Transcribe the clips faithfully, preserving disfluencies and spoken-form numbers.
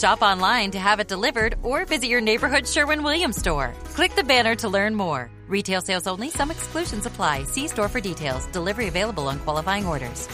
Shop online to have it delivered or visit your neighborhood Sherwin-Williams store. Click the banner to learn more. Retail sales only. Some exclusions apply. See store for details. Delivery available on qualifying orders.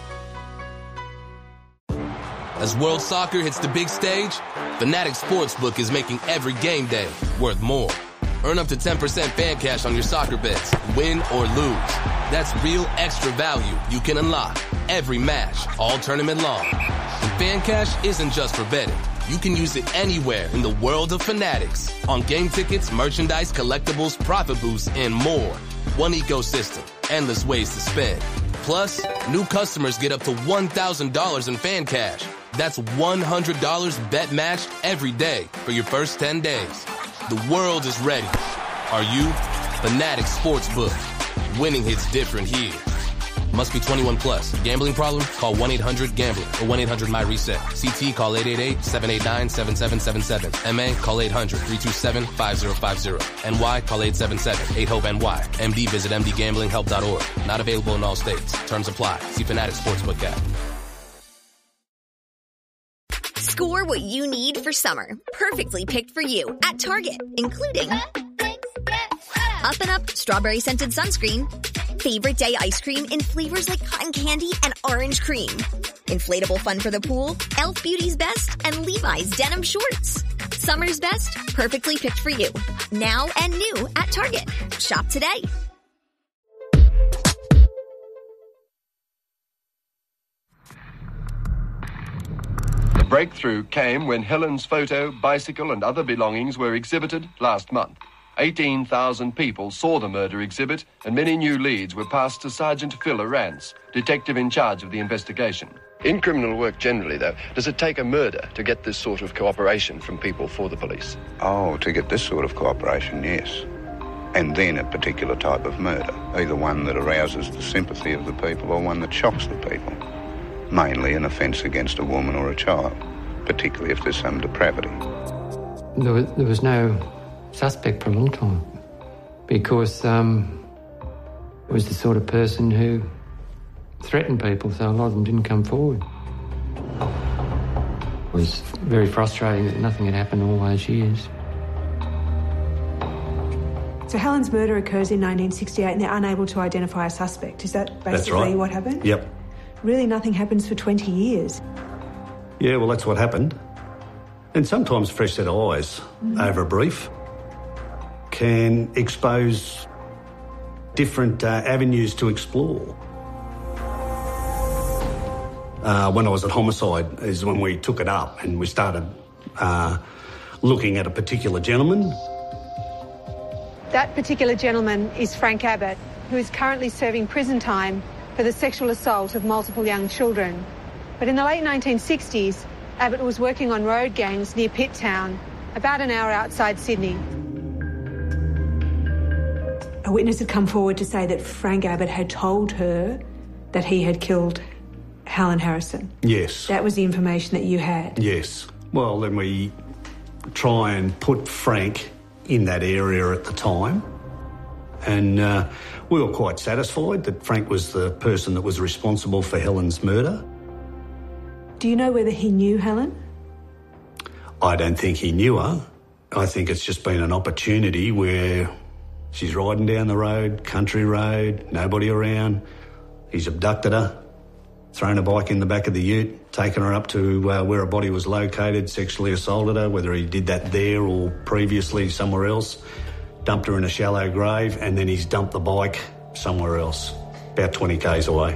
As World Soccer hits the big stage, Fanatics Sportsbook is making every game day worth more. Earn up to ten percent fan cash on your soccer bets, win or lose. That's real extra value you can unlock every match, all tournament long. And fan cash isn't just for betting. You can use it anywhere in the world of Fanatics. On game tickets, merchandise, collectibles, profit boosts, and more. One ecosystem, endless ways to spend. Plus, new customers get up to one thousand dollars in fan cash. That's one hundred dollars bet match every day for your first ten days. The world is ready. Are you? Fanatics Sportsbook. Winning hits different here. Must be twenty-one plus. Gambling problem? Call one eight hundred gambler or one eight hundred my reset. C T call eight eight eight, seven eight nine, seven seven seven seven. M A call eight hundred, three two seven, five zero five zero. N Y call eight seven seven, eight hope N Y. M D visit m d gambling help dot org. Not available in all states. Terms apply. See Fanatics Sportsbook app. Score what you need for summer. Perfectly picked for you at Target, including Up and Up Strawberry Scented Sunscreen, Favorite Day Ice Cream in flavors like cotton candy and orange cream, Inflatable Fun for the Pool, e l f Beauty's Best, and Levi's Denim Shorts. Summer's best, perfectly picked for you. Now and new at Target. Shop today. The breakthrough came when Helen's photo, bicycle, and other belongings were exhibited last month. eighteen thousand people saw the murder exhibit, and many new leads were passed to Sergeant Phil Arantz, detective in charge of the investigation. In criminal work generally, though, does it take a murder to get this sort of cooperation from people for the police? Oh, to get this sort of cooperation, yes. And then a particular type of murder, either one that arouses the sympathy of the people or one that shocks the people. Mainly an offence against a woman or a child, particularly if there's some depravity. There was, there was no suspect for a long time because um, it was the sort of person who threatened people, so a lot of them didn't come forward. It was very frustrating that nothing had happened all those years. So Helen's murder occurs in nineteen sixty-eight and they're unable to identify a suspect. Is that basically That's right. what happened? Yep. Really, nothing happens for twenty years. Yeah, well, that's what happened. And sometimes a fresh set of eyes mm-hmm. over a brief can expose different uh, avenues to explore. Uh, when I was at Homicide is when we took it up and we started uh, looking at a particular gentleman. That particular gentleman is Frank Abbott, who is currently serving prison time for the sexual assault of multiple young children. But in the late nineteen sixties, Abbott was working on road gangs near Pitt Town, about an hour outside Sydney. A witness had come forward to say that Frank Abbott had told her that he had killed Helen Harrison. Yes. That was the information that you had. Yes. Well, then we try and put Frank in that area at the time. And uh, we were quite satisfied that Frank was the person that was responsible for Helen's murder. Do you know whether he knew Helen? I don't think he knew her. I think it's just been an opportunity where she's riding down the road, country road, nobody around. He's abducted her, thrown a bike in the back of the ute, taken her up to uh, where her body was located, sexually assaulted her, whether he did that there or previously somewhere else, dumped her in a shallow grave, and then he's dumped the bike somewhere else, about twenty kays away.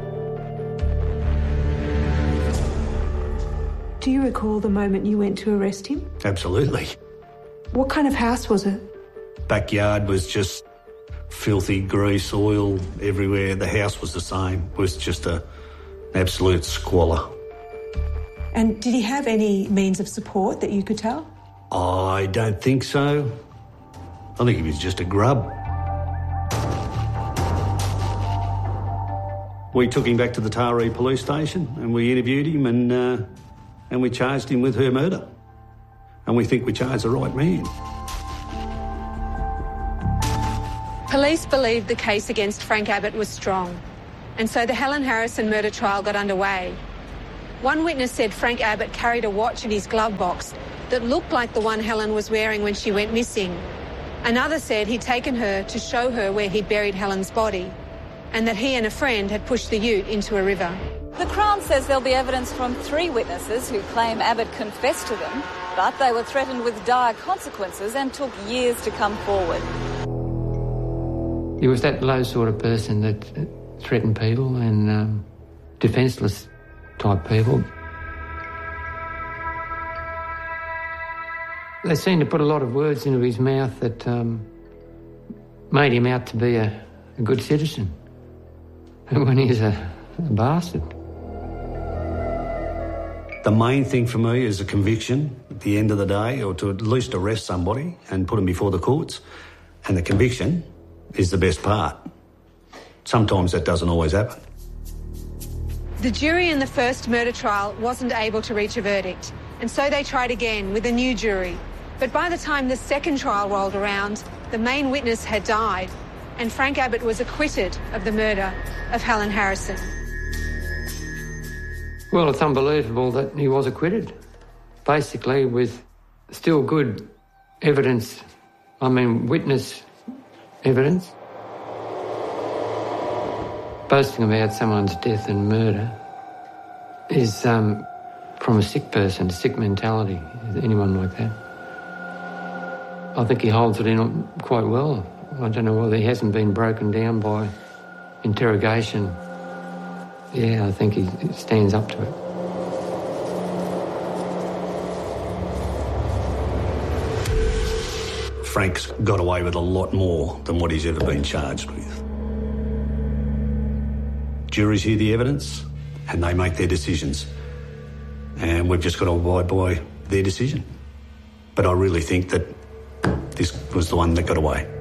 Do you recall the moment you went to arrest him? Absolutely. What kind of house was it? Backyard was just filthy grease, oil everywhere. The house was the same. It was just a absolute squalor. And did he have any means of support that you could tell? I don't think so. I think he was just a grub. We took him back to the Taree police station and we interviewed him and uh, and we charged him with her murder. And we think we charged the right man. Police believed the case against Frank Abbott was strong, and so the Helen Harrison murder trial got underway. One witness said Frank Abbott carried a watch in his glove box that looked like the one Helen was wearing when she went missing. Another said he'd taken her to show her where he'd buried Helen's body, and that he and a friend had pushed the ute into a river. The Crown says there'll be evidence from three witnesses who claim Abbott confessed to them, but they were threatened with dire consequences and took years to come forward. He was that low sort of person that threatened people and um, defenceless type people. They seemed to put a lot of words into his mouth that um, made him out to be a, a good citizen, when he's a, a bastard. The main thing for me is a conviction at the end of the day, or to at least arrest somebody and put them before the courts. And the conviction is the best part. Sometimes that doesn't always happen. The jury in the first murder trial wasn't able to reach a verdict, and so they tried again with a new jury. But by the time the second trial rolled around, the main witness had died, and Frank Abbott was acquitted of the murder of Helen Harrison. Well, it's unbelievable that he was acquitted, basically with still good evidence, I mean witness evidence. Boasting about someone's death and murder is um, from a sick person, a sick mentality, anyone like that. I think he holds it in quite well. I don't know whether he hasn't been broken down by interrogation. Yeah, I think he stands up to it. Frank's got away with a lot more than what he's ever been charged with. Juries hear the evidence and they make their decisions. And we've just got to abide by their decision. But I really think that this was the one that got away.